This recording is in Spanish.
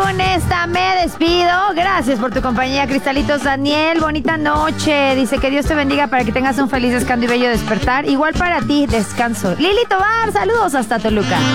con esta me despido. Gracias por tu compañía, Cristalitos. Daniel, bonita noche. Dice que Dios te bendiga para que tengas un feliz, descanso y bello despertar. Igual para ti, descanso. Lili Tobar, saludos hasta Toluca.